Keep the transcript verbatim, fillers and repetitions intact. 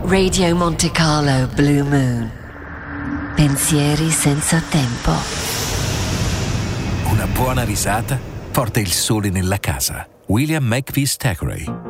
Radio Monte Carlo Blue Moon. Pensieri senza tempo. Una buona risata porta il sole nella casa. William Makepeace Thackeray.